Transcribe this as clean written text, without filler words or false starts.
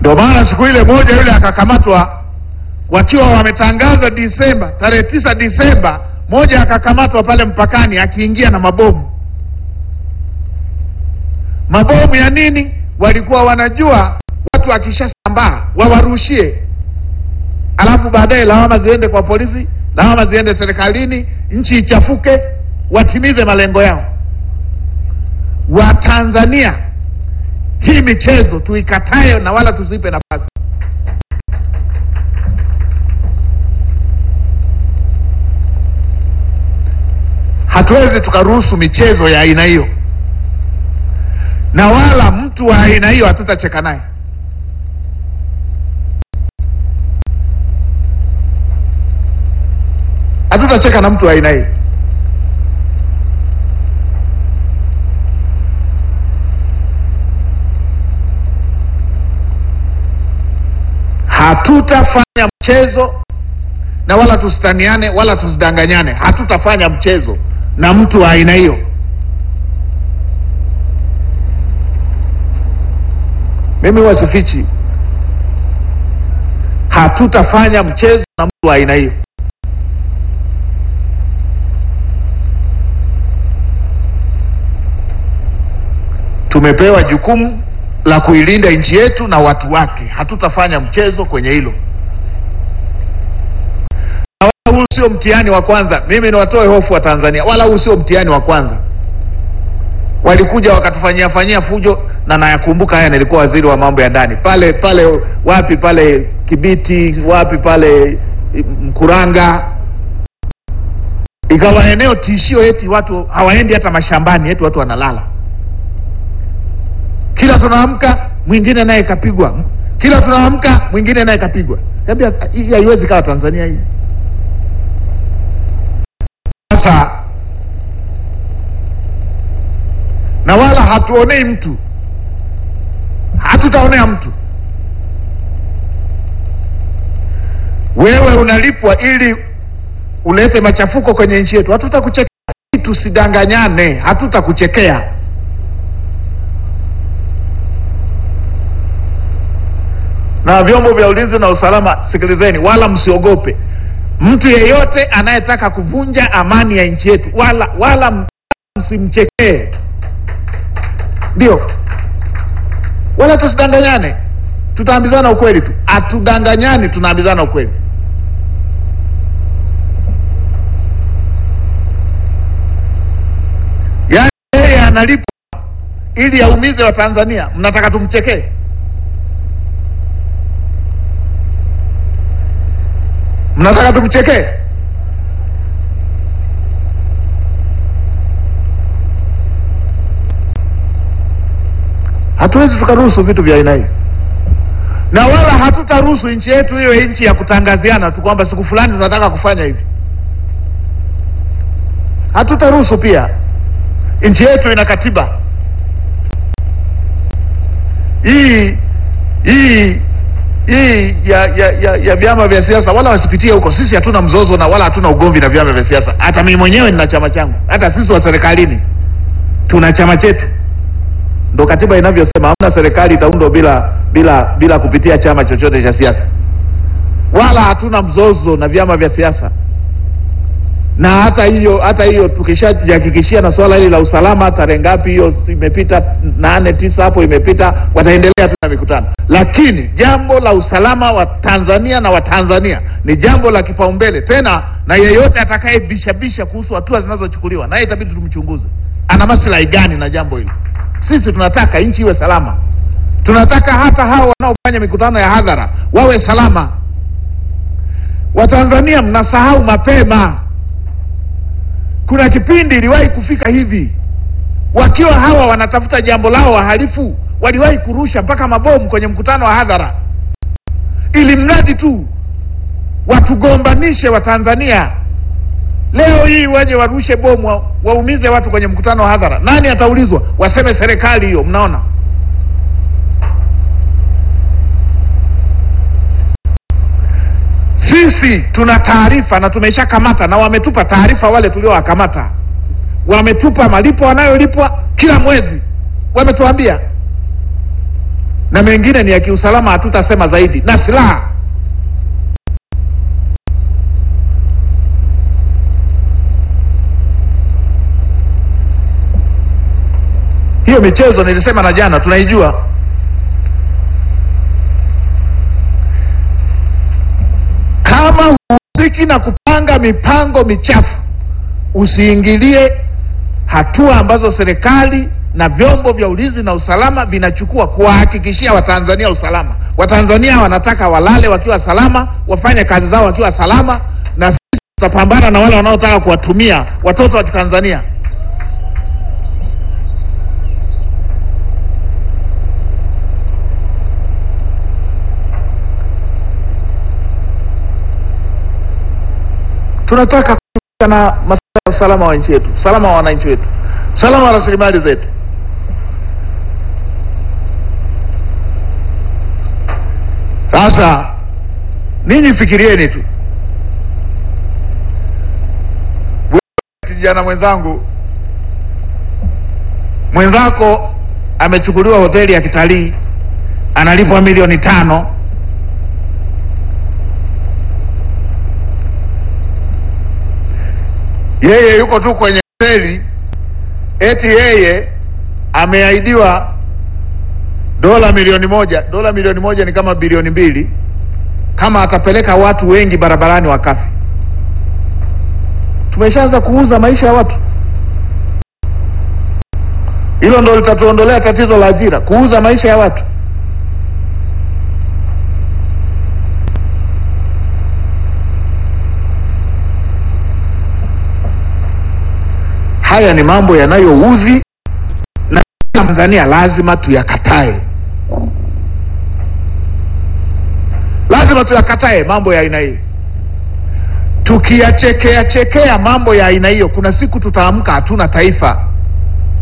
Ndio maana siku ile moja yule akakamatwa, wakiwa wametangaza Disemba, tarehe 9 Disemba, moja akakamatwa pale mpakani akiingia na mabomu. Mabomu ya nini? Walikuwa wanajua watu akishasambaa wawarushie, alafu baadaye lawama ziende kwa polisi, lawama ziende serikalini, nchi ichafuke, watimize malengo yao. Wa Tanzania, hii michezo tuikatae na wala tusipe nafasi. Hatuwezi tukaruhusu michezo ya aina hiyo, na wala mtu wa aina hiyo hatutacheka naye. Hatutacheka na mtu wa aina hiyo. Hatutafanya mchezo na wala tusitaniane wala tusidanganyane. Hatutafanya mchezo na mtu wa aina hiyo. Mimi wasifichi, hatutafanya mchezo na mtu wa aina hiyo. Tumepewa jukumu la kuilinda nchi yetu na watu wake. Hatutafanya mchezo kwenye hilo. Na wala huu sio mtihani wa kwanza. Mimi niwatoe hofu wa Tanzania, wala huu sio mtihani wa kwanza. Walikuja wakatufanyia fujo, na nayakumbuka haya, nilikuwa waziri wa mambo ya ndani. Pale wapi pale Kibiti, wapi pale Mkuranga, ikawa eneo tishio, eti watu hawaendi hata mashambani, eti watu wanalala. Kila tunaamka mwingine naye kapigwa, kila tunaamka mwingine naye kapigwa. Hii haiwezi kawa Tanzania hii. Sasa na wala hatuonei mtu, hatutaonea mtu. Wewe unalipwa ili ulete machafuko kwenye nchi yetu, hatutakuchekea. Tusidanganyane, hatutakuchekea. Na vyombo vya ulinzi na usalama, sikilizeni, wala msiogope mtu yeyote anayetaka kuvunja amani ya nchi yetu, wala msimchekee. Ndio, wala tusidanganyane, tutaambizana ukweli tu. Hatudanganyani, tunaambizana ukweli. Yaani yeye analipwa ili aumize wa Tanzania, mnataka tumchekee? Mnataka tumchekee? Hatuwezi tukaruhusu vitu vya aina hii, na wala hatutaruhusu nchi yetu iwe nchi ya kutangaziana tu kwamba siku fulani tunataka kufanya hivi. Hatutaruhusu. Pia nchi yetu ina katiba hii ya vyama vya siasa, wala wasipitie huko. Sisi hatuna mzozo na wala hatuna ugomvi na vyama vya siasa. Hata mimi mwenyewe nina chama changu, hata sisi wa serikalini tuna chama chetu. Ndio katiba inavyosema, hamna serikali itaundwa bila kupitia chama chochote cha siasa. Wala hatuna mzozo na vyama vya siasa. Na hata hiyo tukishajihakikishia na swala hili la usalama, tarehe ngapi hiyo imepita, 8 9 hapo imepita, wataendelea tu na mikutano. Lakini jambo la usalama wa Tanzania na Watanzania ni jambo la kipaumbele. Tena na yeyote atakayebishabisha kuhusu hatua zinazochukuliwa, naye itabidi tumchunguze. Ana maslahi gani na jambo hili? Sisi tunataka nchi iwe salama. Tunataka hata hao wanaofanya mikutano ya hadhara wawe salama. Watanzania mnasahau mapema. Kuna kipindi iliwahi kufika hivi, wakiwa hawa wanatafuta jambo lao wahalifu, waliwahi kurusha mpaka mabomu kwenye mkutano wa hadhara, ili mradi tu watugombanishe Watanzania. Leo hii waje warushe bomu waumize watu kwenye mkutano wa hadhara. Nani ataulizwa? Waseme serikali hiyo. Mnaona? Sisi tuna taarifa na tumeshakamata, na wametupa taarifa wale tuliowakamata. Wametupa malipo wanayolipwa kila mwezi. Wametuambia na mengine ni ya kiusalama, hatutasema zaidi, na silaha. Hiyo michezo nilisema na jana tunaijua. Kama husiki na kupanga mipango michafu, usiingilie hatua ambazo serikali na vyombo vya ulinzi na usalama vinachukua kuwahakikishia Watanzania usalama. Watanzania wanataka walale wakiwa salama, wafanye kazi zao wakiwa salama, na sisi tutapambana na wale wanaotaka kuwatumia watoto wa Tanzania. Tunataka na masuala ya usalama wa nchi yetu, usalama wa wananchi wetu, usalama wa rasilimali zetu. Sasa ninyi fikirieni tu, kijana mwenzako amechukuliwa hoteli ya kitalii, analipwa milioni 5. Yeye yuko tu kwenye hoteli, eti yeye ameahidiwa dola milioni 1. Dola milioni 1 ni kama bilioni 2, kama atapeleka watu wengi barabarani wakafi. Tumeshaanza kuuza maisha ya watu. Hilo ndio litatuondolea tatizo la ajira, kuuza maisha ya watu. Haya ni mambo yanayoudhi, na Tanzania lazima tuyakatae. Lazima tuyakatae mambo ya aina hiyo. Tukiyachekea mambo ya aina hiyo, kuna siku tutaamka hatuna taifa.